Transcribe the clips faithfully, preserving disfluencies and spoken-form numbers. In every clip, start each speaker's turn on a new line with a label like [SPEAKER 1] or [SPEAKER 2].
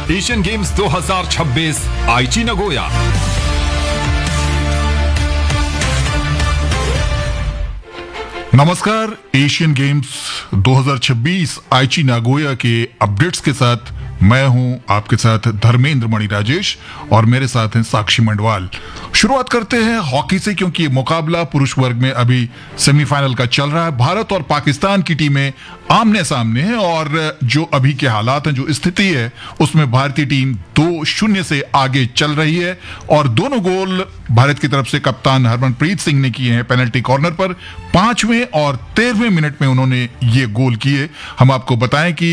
[SPEAKER 1] Asian games दो हज़ार छब्बीस आईची नगोया।
[SPEAKER 2] नमस्कार, एशियन गेम्स दो हज़ार छब्बीस आईची नागोया के अपडेट्स के साथ मैं हूं आपके साथ धर्मेंद्र मणि राजेश और मेरे साथ हैं साक्षी मंडवाल। शुरुआत करते हैं हॉकी से, क्योंकि ये मुकाबला पुरुष वर्ग में अभी सेमीफाइनल का चल रहा है। भारत और पाकिस्तान की टीमें आमने सामने हैं और जो अभी के हालात हैं, जो स्थिति है, उसमें भारतीय टीम दो शून्य से आगे चल रही है और दोनों गोल भारत की तरफ से कप्तान हरमनप्रीत सिंह ने किए हैं पेनल्टी कॉर्नर पर। पांचवें और तेरहवें मिनट में उन्होंने ये गोल किए। हम आपको बताएं कि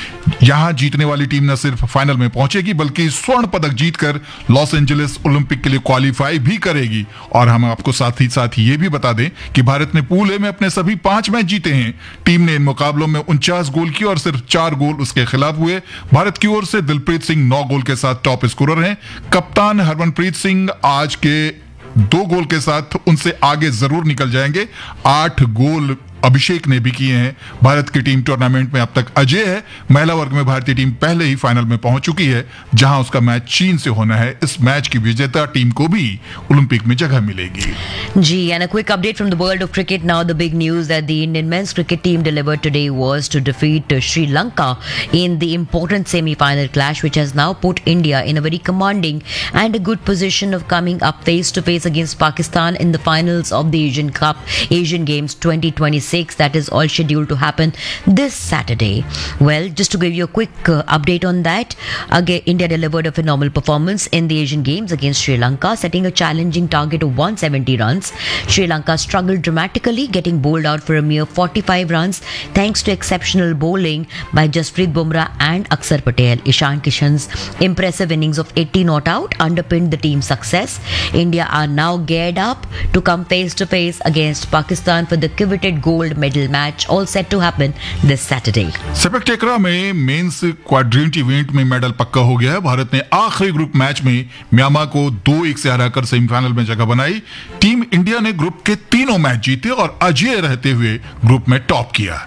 [SPEAKER 2] यहां जीतने वाली टीम न सिर्फ फाइनल में पहुंचेगी बल्कि स्वर्ण पदक जीतकर लॉस एंजलिस ओलंपिक के लिए क्वालिफाई भी करेगी। और हम आपको साथ ही साथ ये भी बता दें कि भारत ने पूल ए में अपने सभी पांच मैच जीते हैं। टीम ने इन मुकाबलों में उनचास गोल किए और सिर्फ चार गोल उसके खिलाफ हुए। भारत की ओर से दिलप्रीत सिंह नौ गोल के साथ टॉप स्कोरर हैं। कप्तान हरमनप्रीत सिंह आज के दो गोल के साथ उनसे आगे जरूर निकल जाएंगे। आठ गोल अभिषेक ने भी किए हैं। भारत की टीम टूर्नामेंट में अब तक अजय है। महिला वर्ग में भारतीय टीम पहले ही फाइनल में पहुंच चुकी है, जहां उसका मैच चीन से होना है। इस मैच की विजेता टीम को भी ओलंपिक में जगह मिलेगी।
[SPEAKER 3] Gee, and a quick update from the world of cricket now. The big news that the Indian men's cricket team delivered today was to defeat uh, Sri Lanka in the important semi-final clash, which has now put India in a very commanding and a good position of coming up face to face against Pakistan in the finals of the Asian Cup, Asian Games twenty twenty-six. That is all scheduled to happen this Saturday. Well, just to give you a quick uh, update on that, again, India delivered a phenomenal performance in the Asian Games against Sri Lanka, setting a challenging target of one hundred seventy runs. Sri Lanka struggled dramatically, getting bowled out for a mere forty-five runs, thanks to exceptional bowling by Jasprit Bumrah and Akshar Patel. Ishan Kishan's impressive innings of eighty not out underpinned the team's success. India are now geared up to come face to face against Pakistan for the coveted gold medal match, all set to happen this Saturday.
[SPEAKER 2] Sepak टकरा में mains quadrant event में medal पक्का हो गया है। भारत ने आखिरी group match में म्यांमार को दो एक से हराकर सेमीफाइनल में जगह बनाई। टीम इंडिया ने ग्रुप के तीनों मैच जीते और अजेय रहते हुए ग्रुप में टॉप किया।